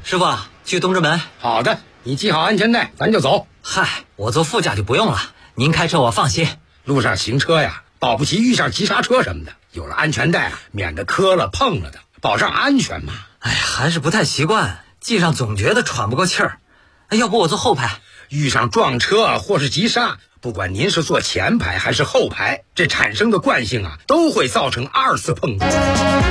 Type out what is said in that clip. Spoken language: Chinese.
师傅，去东直门。 好的，你系好安全带，咱就走。 嗨，我坐副驾就不用了，您开车我放心。 路上行车呀，保不齐遇上急刹车什么的，有了安全带啊，免得磕了碰了的，保障安全嘛。 哎呀，还是不太习惯，系上总觉得喘不过气儿。要不我坐后排？ 遇上撞车或是急刹，不管您是坐前排还是后排，这产生的惯性啊，都会造成二次碰撞。